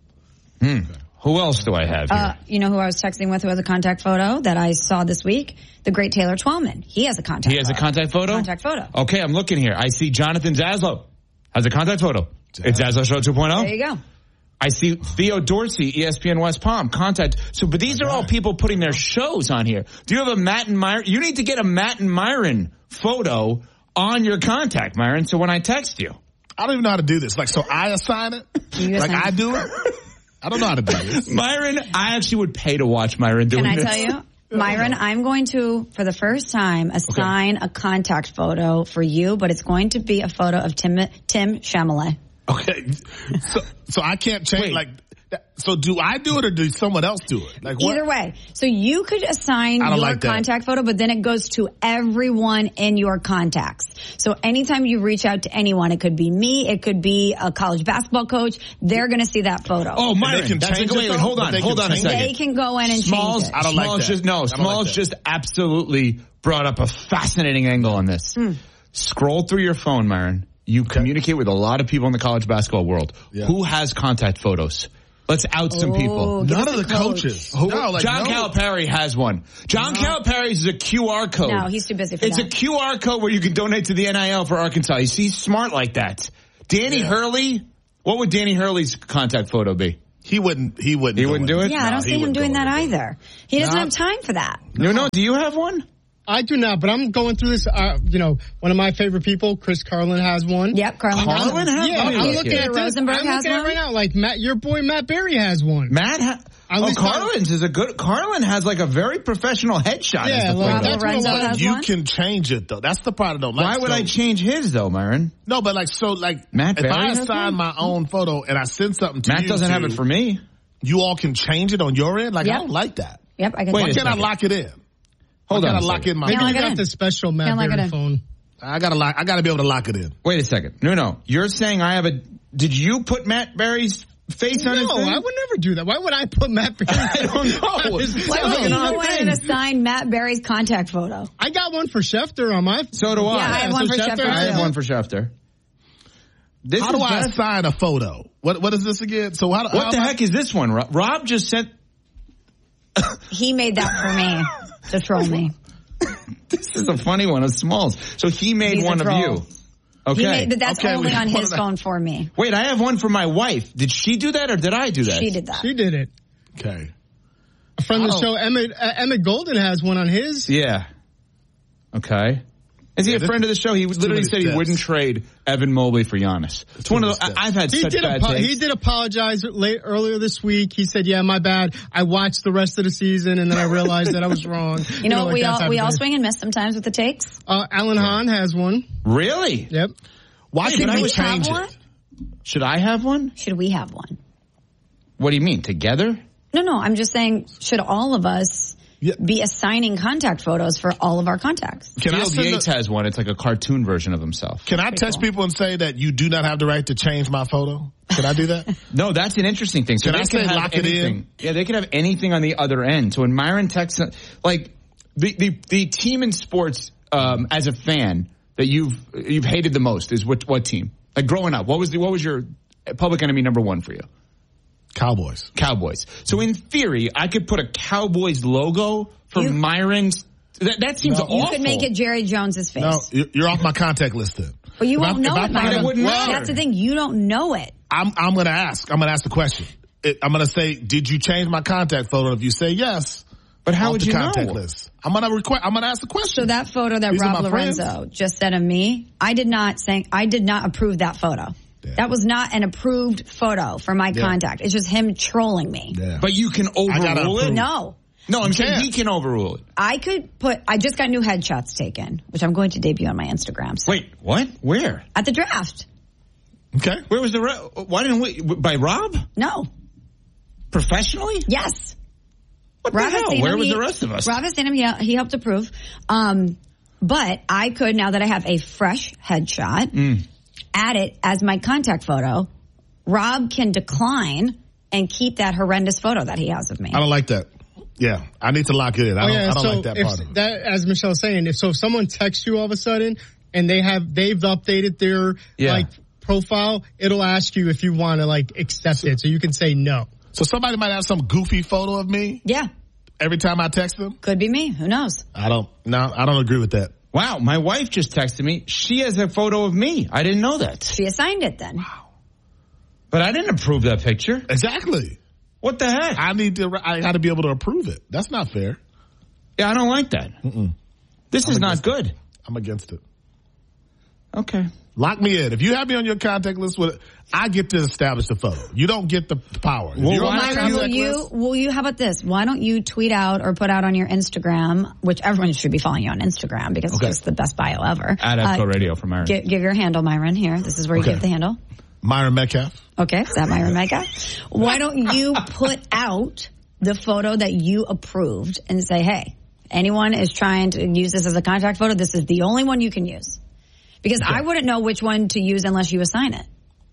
Okay. Hmm. Who else do I have here? Uh, you know who I was texting with who has a contact photo that I saw this week? The great Taylor Twellman. He has a contact He has photo. a contact photo? Contact photo. Okay, I'm looking here. I see Jonathan Zaslow has a contact photo. It's Zaslow Show two point oh. There you go. I see Theo Dorsey, E S P N West Palm, contact. So, but these are all people putting their shows on here. Do you have a Matt and Myron? You need to get a Matt and Myron photo on your contact, Myron, so when I text you. I don't even know how to do this. Like, so I assign it? You like assign I do it? I don't know how to do this. Myron, I actually would pay to watch Myron doing Can I this. tell you? Myron, I'm going to, for the first time, assign okay. a contact photo for you, but it's going to be a photo of Tim, Tim Chalamet. Okay. So, so I can't change, Wait. like, so do I do it or do someone else do it? Like what? Either way. So you could assign your like contact photo, but then it goes to everyone in your contacts. So anytime you reach out to anyone, it could be me, it could be a college basketball coach, they're going to see that photo. Oh, Myron, they can that's change a, wait, it wait, hold on, hold on a second. They can go in and Smalls, change it. I don't Smalls like that. Just, no, Smalls like just absolutely brought up a fascinating angle on this. Mm. Scroll through your phone, Myron. You okay. communicate with a lot of people in the college basketball world. Yeah. Who has contact photos? Let's out some oh, people. None of the coach. coaches. Who, no, like John no. Calipari has one. John no. Calipari is a Q R code. No, he's too busy for it's that. It's a Q R code where you can donate to the N I L for Arkansas. He's, he's smart like that. Danny yeah. Hurley, what would Danny Hurley's contact photo be? He wouldn't. He wouldn't. He wouldn't do it. Yeah, no, I don't see him doing that either. He doesn't no. have time for that. No, no. Do you have one? I do not, but I'm going through this. Uh, you know, one of my favorite people, Chris Carlin, has one. Yep, Carlin. Carlin has yeah, one. I'm looking at this. Rosenberg I'm has looking one. at it right now. Like Matt, your boy Matt Berry has one. Matt. Ha- oh, Carlin's is a good. Carlin has like a very professional headshot. Yeah, like, that's Lorenzo what has you one? can change it though. That's the part I don't like. Why would so, I change his though, Myron? No, but like so, like Matt if Berry I has assign one? my own photo and I send something to Matt you, doesn't to, have it for me. You all can change it on your end. Like yep. I don't like that. Yep, I can. Why Wait can't I lock it in? Hold I on. gotta lock in my. Maybe Can't you lock got it the special Matt Can't Berry phone. I gotta lock. I gotta be able to lock it in. Wait a second. No, no. You're saying I have a. Did you put Matt Berry's face no, on his thing? No, I would never do that. Why would I put Matt Berry? I don't know. Why would you go in and assign Matt Berry's contact photo? I got one for Schefter on my. So do I. Yeah, I have one so for Schefter. I have one for Schefter. This how do I best. assign a photo? What What is this again? So how? What how the I, heck is this one? Rob just sent. he made that for me to troll me. This is a funny one of Smalls. So he made He's one of you. Okay. He made, but that's okay, only on his that. phone for me. Wait, I have one for my wife. Did she do that or did I do that? She did that. She did it. Okay. A friend of the Oh. show, Emmett, uh, Emmett Golden has one on his. Yeah. Okay. Is he Yeah, a this- friend of the show? He too literally many said he steps. wouldn't trade Evan Mobley for Giannis. It's one of the, I- I've had He such did, bad apo- takes. he did apologize late, earlier this week. He said, yeah, my bad. I watched the rest of the season and then I realized that I was wrong. You know, like we that all type we of all thing. swing and miss sometimes with the takes. Uh, Alan Hahn has one. Really? Yep. Why Should can't we we have change one? it? Should I have one? Should we have one? What do you mean? Together? No, no. I'm just saying, should all of us Yeah. be assigning contact photos for all of our contacts? Can I Field send Yates a- has one. It's like a cartoon version of himself. Can I text people and say that you do not have the right to change my photo? Can I do that? No, that's an interesting thing. So Can they I can say have lock it anything. in? Yeah, they could have anything on the other end. So when Myron texts, like the the, the team in sports, um, as a fan that you've you've hated the most is what what team? Like growing up, what was the what was your public enemy number one for you? Cowboys. Cowboys. So in theory, I could put a Cowboys logo for You- Myron's. That, that seems No. awful. You could make it Jerry Jones's face. No, you- you're off my contact list then. But you If won't I- know if I it, find Myron. out- wouldn't well, matter. That's the thing. You don't know it. I'm I'm going to ask. I'm going to ask the question. It, I'm going to say, did you change my contact photo? If you say yes, But how off would the you contact know? list. I'm going to request. I'm going to ask the question. So that photo that These are Rob my friends. Lorenzo just sent of me, I did not say, I did not approve that photo. Yeah. That was not an approved photo for my Yeah. contact. It's just him trolling me. Yeah. But you can gotta overrule it. approve. No. No, I'm You saying can't. he can overrule it. I could put, I just got new headshots taken, which I'm going to debut on my Instagram. So Wait, what? Where? at the draft. Okay. Where was the? Re- why didn't we? By Rob? No. Professionally? Yes. What Rob the hell? Hassanam, Where was he- the rest of us? Rob Hassanam, he, he helped approve. Um, but I could, now that I have a fresh headshot, Mm. add it as my contact photo. Rob can decline and keep that horrendous photo that he has of me. I don't like that. Yeah, I need to lock it in. I Oh don't, yeah, I don't so like that if part of it. that, as Michelle's saying, if so, if someone texts you all of a sudden and they have they've updated their Yeah. like profile, it'll ask you if you want to like accept it, so you can say no. So somebody might have some goofy photo of me Yeah, every time I text them. could be me. Who knows? I don't. No, I don't agree with that. Wow, my wife just texted me. She has a photo of me. I didn't know that. She assigned it then. But I didn't approve that picture. Exactly. What the heck? I need to. I got to be able to approve it. That's not fair. Yeah, I don't like that. Mm-mm. This I'm is not against good. I'm against it. Okay. Lock me in. If you have me on your contact list, with I get to establish the photo. You don't get the power. If Well, you're on why my Myron, will contact you, list, will you, how about this? Why don't you tweet out or put out on your Instagram, which everyone should be following you on Instagram because Okay. it's just the best bio ever. At Uh, F Radio from Myron. Give, give your handle, Myron, here. This is where you Okay. give the handle. Myron Metcalf. Okay, is that Myron Mega? Why don't you put out the photo that you approved and say, hey, anyone is trying to use this as a contact photo, this is the only one you can use. Because I wouldn't know which one to use unless you assign it.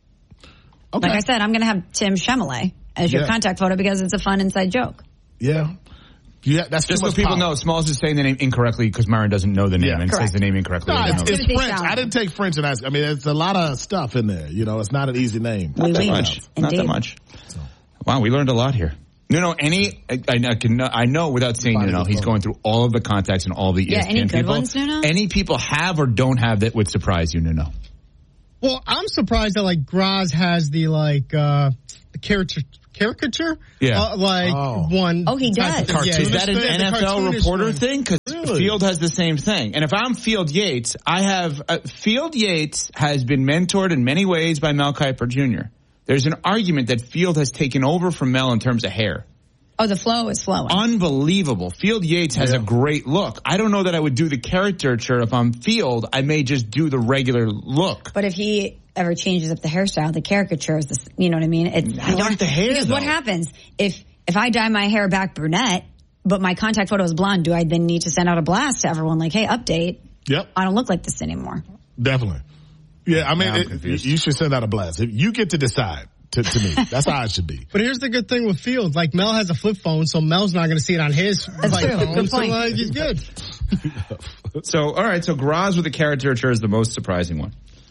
Okay. Like I said, I'm going to have Tim Chemele as your Yeah. contact photo because it's a fun inside joke. Yeah. Yeah. That's Just too so much people power. know, Smalls is saying the name incorrectly because Myron doesn't know the name Yeah. and Correct. says the name incorrectly. No, They it's, don't know. it's Timothy French. Chalamet. I didn't take French and ask. I mean, it's a lot of stuff in there. You know, it's not an easy name. Oui, Not that oui. much. Not that Indeed. much. Wow, we learned a lot here. No, no, any, I, I can, I know without saying, you know, he's going through all of the contacts and all the Yeah, E S P N any good people. ones, Nuno? Any people have or don't have that would surprise you, Nuno. Well, I'm surprised that like Graz has the like uh caricature caricature. Yeah. Uh, like Oh. one. Oh, he type does. of- yeah, Is that an the N F L cartoonish reporter one. thing? Because Really? Field has the same thing. And if I'm Field Yates, I have, uh, Field Yates has been mentored in many ways by Mel Kiper Junior There's an argument that Field has taken over from Mel in terms of hair. Oh, the flow is flowing. Unbelievable. Field Yates has Yeah. a great look. I don't know that I would do the caricature if I'm Field. I may just do the regular look. But if he ever changes up the hairstyle, the caricature is, the, you know what I mean? It, I like the hair, Because what though. happens if if I dye my hair back brunette, but my contact photo is blonde? Do I then need to send out a blast to everyone like, "Hey, update? Yep. I don't look like this anymore." Definitely. Yeah. I mean, Now I'm it, confused. you should send out a blast. If you get to decide. To, to me, that's how it should be. But here's the good thing with Fields. Like Mel has a flip phone, so Mel's not going to see it on his like, true. phone. Good So point. uh, he's good. So, all right. So Graz with the caricature is the most surprising one.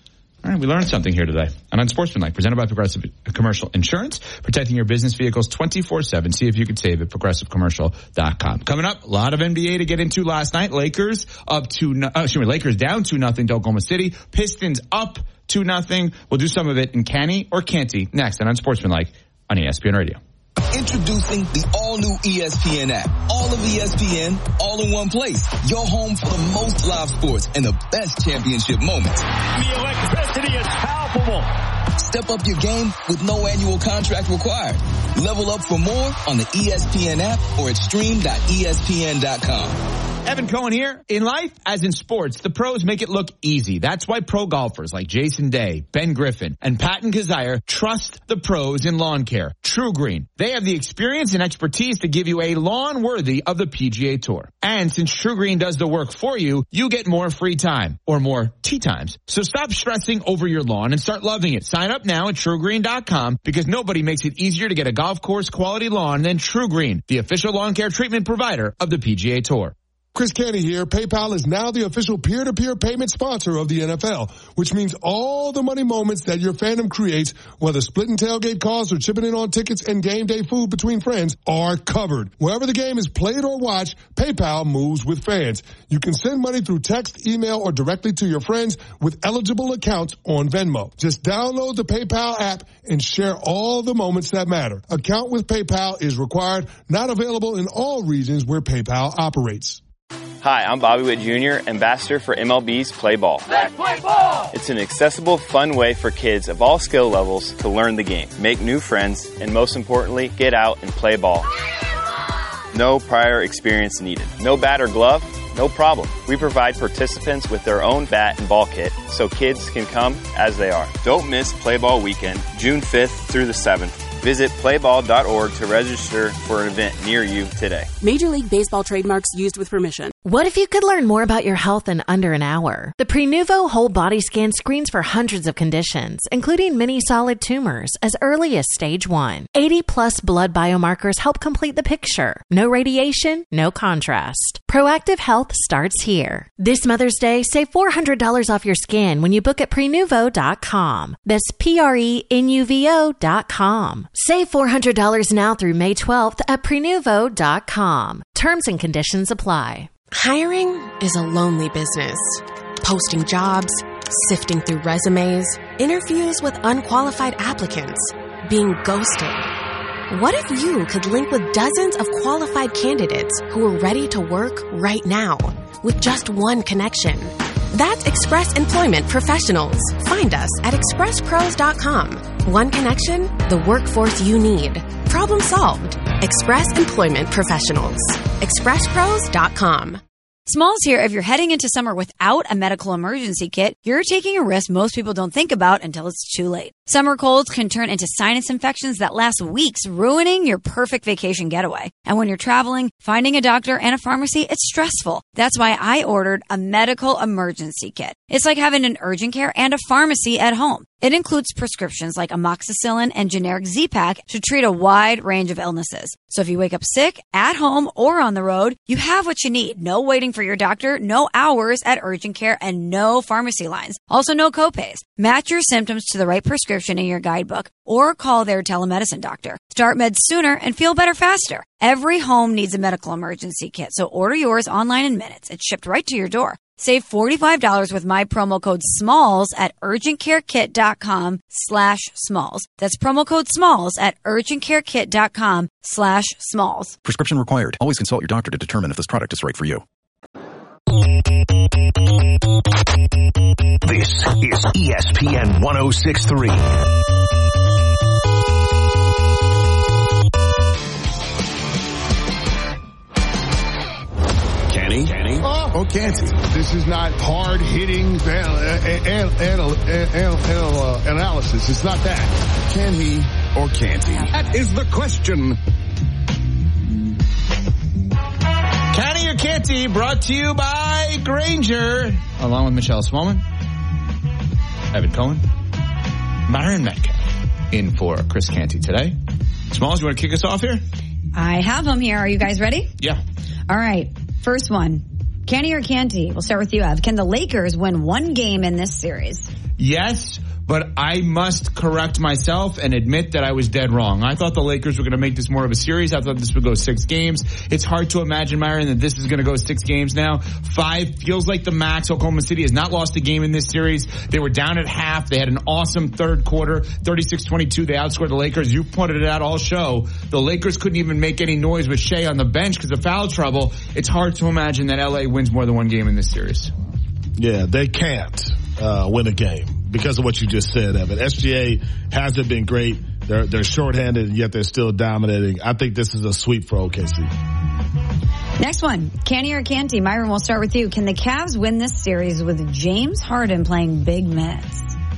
All right, we learned something here today. And Unsportsmanlike, presented by Progressive Commercial Insurance, protecting your business vehicles twenty-four seven. See if you could save at progressive commercial dot com. Coming up, a lot of N B A to get into last night. Lakers up to, no, oh, excuse me, Lakers down two nothing to Oklahoma City. Pistons up two nothing. We'll do some of it in Canny or Canty next on Unsportsmanlike on E S P N Radio. Introducing the all-new E S P N app. All of E S P N, all in one place. Your home for the most live sports and the best championship moments. The electricity is palpable. Step up your game with no annual contract required. Level up for more on the E S P N app or at stream dot E S P N dot com. Evan Cohen here. In life, as in sports, the pros make it look easy. That's why pro golfers like Jason Day, Ben Griffin, and Patton Kazire trust the pros in lawn care. True Green. They have the experience and expertise to give you a lawn worthy of the P G A Tour. And since True Green does the work for you, you get more free time or more tee times. So stop stressing over your lawn and start loving it. Sign up now at true green dot com because nobody makes it easier to get a golf course quality lawn than True Green, the official lawn care treatment provider of the P G A Tour. Chris Canty here. PayPal is now the official peer-to-peer payment sponsor of the N F L, which means all the money moments that your fandom creates, whether splitting tailgate costs or chipping in on tickets and game day food between friends, are covered. Wherever the game is played or watched, PayPal moves with fans. You can send money through text, email, or directly to your friends with eligible accounts on Venmo. Just download the PayPal app and share all the moments that matter. Account with PayPal is required, not available in all regions where PayPal operates. Hi, I'm Bobby Witt Junior, ambassador for M L B's Play Ball. Let's play ball! It's an accessible, fun way for kids of all skill levels to learn the game, make new friends, and most importantly, get out and play ball. No prior experience needed. No bat or glove? No problem. We provide participants with their own bat and ball kit so kids can come as they are. Don't miss Play Ball Weekend, June fifth through the seventh. Visit play ball dot org to register for an event near you today. Major League Baseball trademarks used with permission. What if you could learn more about your health in under an hour? The Prenuvo Whole Body Scan screens for hundreds of conditions, including many solid tumors, as early as stage one. eighty plus blood biomarkers help complete the picture. No radiation, no contrast. Proactive health starts here. This Mother's Day, save four hundred dollars off your scan when you book at prenuvo dot com. That's P R E N U V O dot com. Save four hundred dollars now through May twelfth at prenuvo dot com. Terms and conditions apply. Hiring is a lonely business. Posting jobs, sifting through resumes, interviews with unqualified applicants, being ghosted. What if you could link with dozens of qualified candidates who are ready to work right now with just one connection? That's Express Employment Professionals. Find us at express pros dot com. One connection, the workforce you need. Problem solved. Express Employment Professionals. express pros dot com. Smalls here. If you're heading into summer without a medical emergency kit, you're taking a risk most people don't think about until it's too late. Summer colds can turn into sinus infections that last weeks, ruining your perfect vacation getaway. And when you're traveling, finding a doctor and a pharmacy, it's stressful. That's why I ordered a medical emergency kit. It's like having an urgent care and a pharmacy at home. It includes prescriptions like amoxicillin and generic Z-Pak to treat a wide range of illnesses. So if you wake up sick, at home, or on the road, you have what you need. No waiting for your doctor, no hours at urgent care, and no pharmacy lines. Also, no copays. Match your symptoms to the right prescription in your guidebook or call their telemedicine doctor. Start meds sooner and feel better faster. Every home needs a medical emergency kit, so order yours online in minutes. It's shipped right to your door. Save forty-five dollars with my promo code SMALLS at urgentcarekit.com slash SMALLS. That's promo code SMALLS at urgentcarekit.com slash SMALLS. Prescription required. Always consult your doctor to determine if this product is right for you. This is E S P N one oh six point three. Kenny? Kenny? Oh, or Canty. This is not hard-hitting anal- anal- anal- anal- anal- uh, analysis. It's not that. Can he or can't he? That is the question. Canny or Canty, brought to you by Grainger, along with Michelle Smallman, Evan Cohen, Myron Metcalf, in for Chris Canty today. Smalls, you want to kick us off here? I have them here. Are you guys ready? Yeah. All right. First one. Canty or Canty? We'll start with you, Ev. Can the Lakers win one game in this series? Yes, but I must correct myself and admit that I was dead wrong. I thought the Lakers were going to make this more of a series. I thought this would go six games. It's hard to imagine, Myron, that this is going to go six games now. Five feels like the max. Oklahoma City has not lost a game in this series. They were down at half. They had an awesome third quarter, thirty-six twenty-two. They outscored the Lakers. You pointed it out all show. The Lakers couldn't even make any noise with Shea on the bench because of foul trouble. It's hard to imagine that L A wins more than one game in this series. Yeah, they can't uh, win a game because of what you just said, Evan. S G A hasn't been great. They're they're shorthanded, and yet they're still dominating. I think this is a sweep for O K C. Next one, Canty or Canty? Myron, we'll start with you. Can the Cavs win this series with James Harden playing big minutes?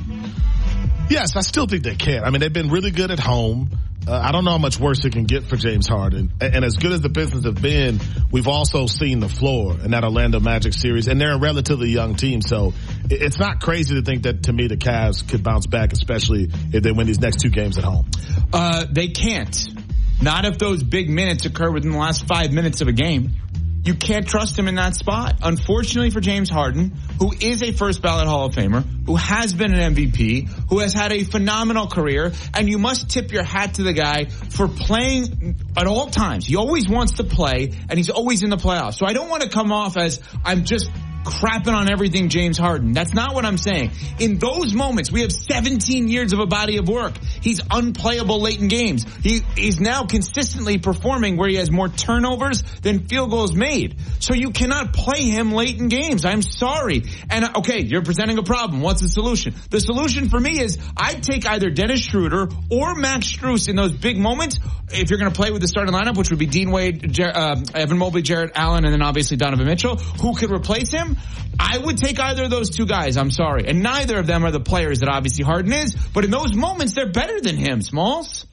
Yes, I still think they can. I mean, they've been really good at home. Uh, I don't know how much worse it can get for James Harden. And, and as good as the Pistons have been, we've also seen the floor in that Orlando Magic series, and they're a relatively young team. So it, it's not crazy to think that, to me, the Cavs could bounce back, especially if they win these next two games at home. Uh, they can't. Not if those big minutes occur within the last five minutes of a game. You can't trust him in that spot. Unfortunately for James Harden, who is a first ballot Hall of Famer, who has been an M V P, who has had a phenomenal career, and you must tip your hat to the guy for playing at all times. He always wants to play, and he's always in the playoffs. So I don't want to come off as I'm just crapping on everything James Harden. That's not what I'm saying. In those moments, we have seventeen years of a body of work. He's unplayable late in games. He is now consistently performing where he has more turnovers than field goals made. So you cannot play him late in games. I'm sorry. And okay, you're presenting a problem. What's the solution? The solution for me is I'd take either Dennis Schroeder or Max Strus in those big moments if you're going to play with the starting lineup, which would be Dean Wade, Jer- uh, Evan Mobley, Jarrett Allen, and then obviously Donovan Mitchell. Who could replace him? I would take either of those two guys. I'm sorry. And neither of them are the players that obviously Harden is. But in those moments, they're better than him, Smalls.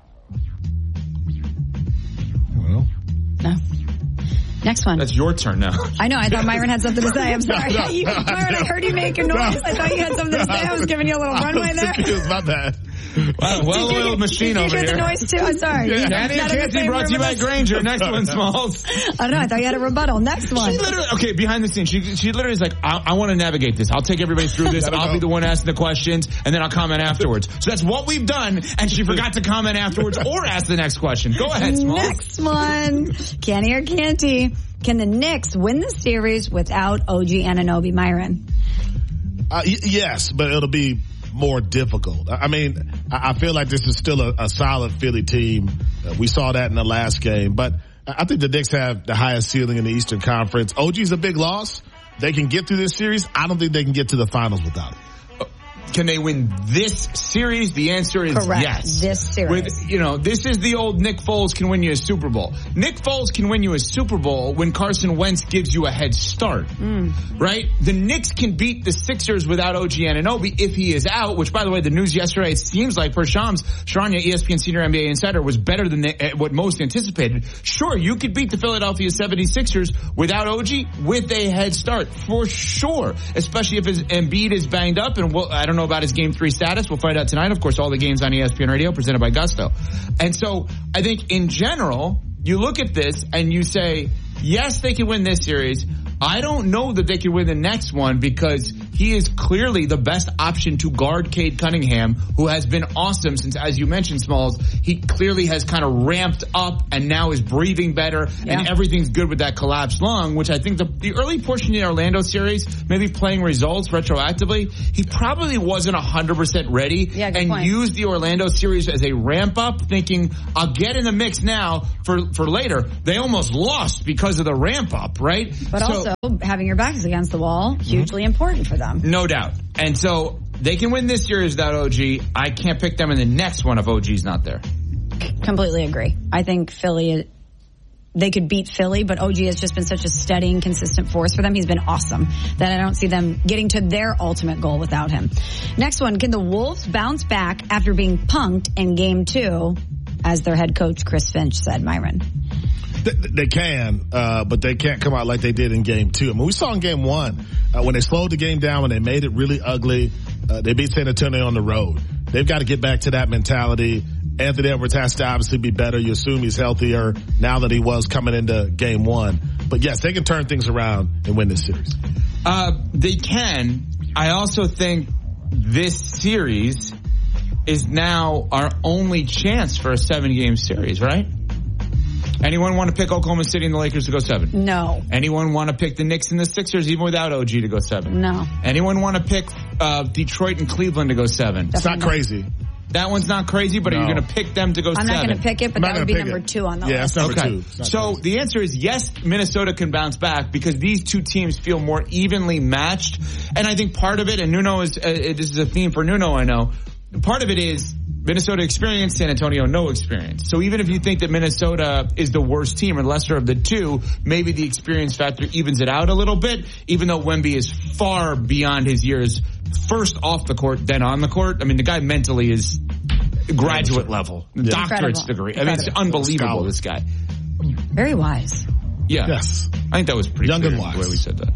Well. No. Next one. That's your turn now. I know. I thought Myron had something to say. I'm sorry. No, no, you, no, Myron, no. I heard you make a noise. No. I thought you had something to say. I was giving you a little runway there. It was my bad. Wow, well-oiled machine over here. Did you hear the noise too? I'm sorry. Yeah. Canty and Canty brought to you by Granger. Next one, Smalls. I don't know. I thought you had a rebuttal. Next one. She literally, okay, behind the scenes, she, she literally is like, I, I want to navigate this. I'll take everybody through this. I'll know. be the one asking the questions, and then I'll comment afterwards. So that's what we've done, and she forgot to comment afterwards or ask the next question. Go ahead, Smalls. Next one. Canty or Canty? Can the Knicks win the series without O G Anunoby, Myron? Uh, y- yes, but it'll be more difficult. I mean, I feel like this is still a, a solid Philly team. Uh, we saw that in the last game, but I think the Knicks have the highest ceiling in the Eastern Conference. O G's a big loss. They can get through this series. I don't think they can get to the finals without it. Can they win this series? The answer is Correct. yes. This series. With, you know, this is the old Nick Foles can win you a Super Bowl. Nick Foles can win you a Super Bowl when Carson Wentz gives you a head start. Mm. Right? The Knicks can beat the Sixers without O G Anunoby if he is out, which, by the way, the news yesterday, it seems like for Shams Charania, E S P N senior N B A insider, was better than the, what most anticipated. Sure, you could beat the Philadelphia seventy-sixers without O G with a head start, for sure, especially if his Embiid is banged up, and we'll, I don't know about his game three status. We'll find out tonight. Of course, all the games on E S P N Radio presented by Gusto. And so I think in general, you look at this and you say, yes, they can win this series. I don't know that they can win the next one because he is clearly the best option to guard Cade Cunningham, who has been awesome since, as you mentioned, Smalls, he clearly has kind of ramped up and now is breathing better, yeah. and everything's good with that collapsed lung, which I think the, the early portion of the Orlando series, maybe playing results retroactively, he probably wasn't one hundred percent ready yeah, and point. used the Orlando series as a ramp up, thinking, I'll get in the mix now for, for later. They almost lost because of the ramp up, right? But so, also, having your backs against the wall, hugely mm-hmm. important for them. No doubt. And so they can win this series without O G. I can't pick them in the next one if O G's not there. Completely agree. I think Philly, they could beat Philly, but O G has just been such a steady and consistent force for them. He's been awesome that I don't see them getting to their ultimate goal without him. Next one, can the Wolves bounce back after being punked in game two, as their head coach Chris Finch said, Myron? They, they can, uh, but they can't come out like they did in game two. I mean, we saw in game one, uh, when they slowed the game down, when they made it really ugly, uh, they beat San Antonio on the road. They've got to get back to that mentality. Anthony Edwards has to obviously be better. You assume he's healthier now than he was coming into game one. but yes, they can turn things around and win this series. Uh, they can. I also think this series is now our only chance for a seven-game series, right? Anyone want to pick Oklahoma City and the Lakers to go seven? No. Anyone want to pick the Knicks and the Sixers even without O G to go seven? No. Anyone want to pick uh, Detroit and Cleveland to go seven? It's not crazy. That one's not crazy, but no. Are you going to pick them to go I'm seven? I'm not going to pick it, but that would be number it. two on the yeah, list. Yeah, it's number okay. two. So crazy. The answer is yes, Minnesota can bounce back because these two teams feel more evenly matched. And I think part of it, and Nuno is, uh, this is a theme for Nuno, I know, part of it is Minnesota experience, San Antonio no experience. So even if you think that Minnesota is the worst team or lesser of the two, maybe the experience factor evens it out a little bit, even though Wemby is far beyond his years, first off the court, then on the court. I mean, the guy mentally is graduate level, yeah. doctorate's degree. Incredible. I mean, it's unbelievable, this guy. Very wise. Yeah. Yes. I think that was pretty young clear and wise. the way we said that.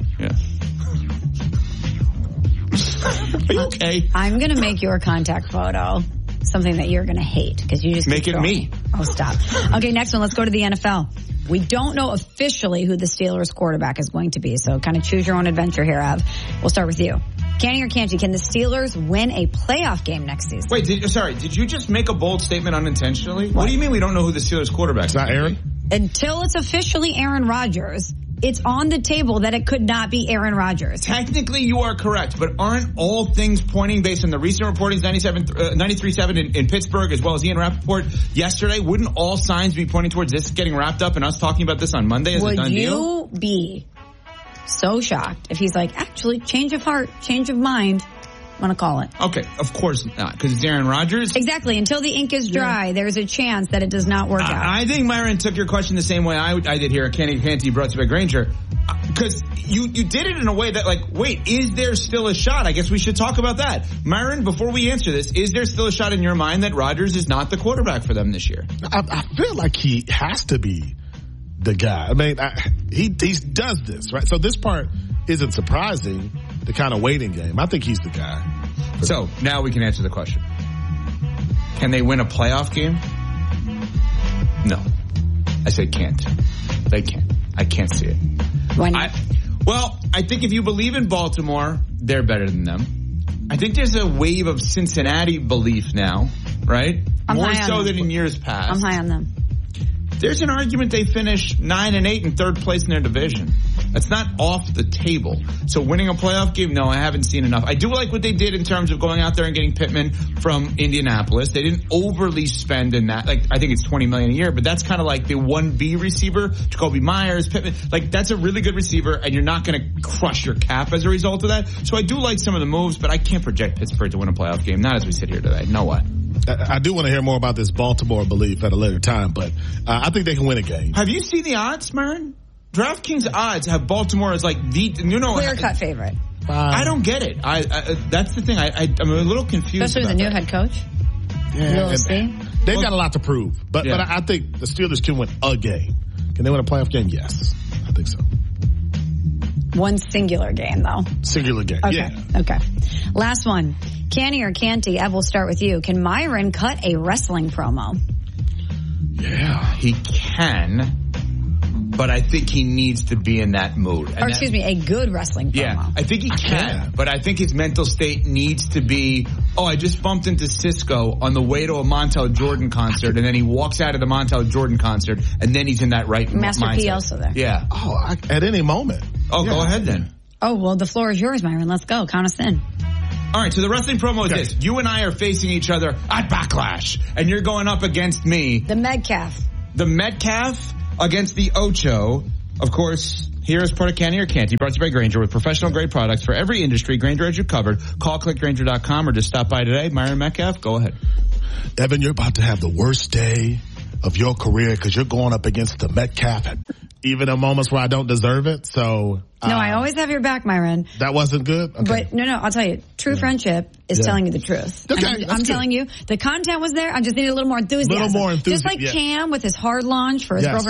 Yeah. Are you okay? I'm going to make your contact photo something that you're going to hate because you just make it me. Oh, stop. Okay, next one. Let's go to the N F L. We don't know officially who the Steelers quarterback is going to be, so kind of choose your own adventure here, Ev. We'll start with you. Canty or Canty, can the Steelers win a playoff game next season? Wait, did, sorry, did you just make a bold statement unintentionally? What, what do you mean we don't know who the Steelers quarterback is? It's not Aaron? Until it's officially Aaron Rodgers, it's on the table that it could not be Aaron Rodgers. Technically, you are correct, but aren't all things pointing based on the recent reportings, ninety-three seven in, in Pittsburgh, as well as Ian Rappaport yesterday? Wouldn't all signs be pointing towards this getting wrapped up and us talking about this on Monday as Would a done deal? Would you be so shocked if he's like, actually, change of heart, change of mind? I'm going to call it. Okay, of course not, because it's Aaron Rodgers. Exactly. Until the ink is dry, yeah. there's a chance that it does not work I, out. I think Myron took your question the same way I, I did here. Canty Canty brought to you by Grainger. Because you, you did it in a way that, like, wait, is there still a shot? I guess we should talk about that. Myron, before we answer this, is there still a shot in your mind that Rodgers is not the quarterback for them this year? I, I feel like he has to be the guy. I mean, I, he, he does this, right? So this part isn't surprising, the kind of waiting game. I think he's the guy. So now we can answer the question. Can they win a playoff game? No. I say can't. They can't. I can't see it. Why not? I, well, I think if you believe in Baltimore, they're better than them. I think there's a wave of Cincinnati belief now, right? I'm More high so on than them. in years past. I'm high on them. There's an argument they finish nine and eight in third place in their division. That's not off the table. So winning a playoff game, no, I haven't seen enough. I do like what they did in terms of going out there and getting Pittman from Indianapolis. They didn't overly spend in that. Like, I think it's twenty million dollars a year, but that's kind of like the one B receiver, Jacoby Myers, Pittman. Like, that's a really good receiver, and you're not going to crush your cap as a result of that. So I do like some of the moves, but I can't project Pittsburgh to win a playoff game. Not as we sit here today. No way. I do want to hear more about this Baltimore belief at a later time, but uh, I think they can win a game. Have you seen the odds, Myron? DraftKings odds have Baltimore as like the, you know, clear-cut favorite. I don't get it. I, I that's the thing. I, I I'm a little confused. Especially with the new head coach. Yeah, we'll see. They've well, got a lot to prove, but yeah. but I think the Steelers can win a game. Can they win a playoff game? Yes, I think so. One singular game, though. Singular game. Okay. Yeah. Okay. Last one. Canty or Canty? Ev, we'll start with you. Can Myron cut a wrestling promo? Yeah, he can. But I think he needs to be in that mood. And or excuse that, me, a good wrestling promo. Yeah, I think he can, can, but I think his mental state needs to be, oh, I just bumped into Cisco on the way to a Montel Jordan concert, and then he walks out of the Montel Jordan concert, and then he's in that right Master mindset. P also there. Yeah. Oh, I, at any moment. Oh, yeah. Go ahead then. Oh, well, the floor is yours, Myron. Let's go. Count us in. All right, so the wrestling promo is okay. this. You and I are facing each other at Backlash, and you're going up against me. The Metcalf. The Metcalf against the Ocho. Of course, here is part of Canty or Canty, brought to you by Grainger with professional grade products for every industry. Grainger has you covered. Call click grainger dot com or just stop by today. Myron Metcalf, go ahead. Evan, you're about to have the worst day of your career because you're going up against the Metcalf at even in moments where I don't deserve it. So no, uh, I always have your back, Myron. That wasn't good. Okay. But no, no, I'll tell you, true yeah. friendship is yeah. telling you the truth. Okay, I'm, I'm telling you, the content was there. I just needed a little more enthusiasm. A little more enthusiasm. Just like yeah. Cam with his hard launch for his yes. girlfriend.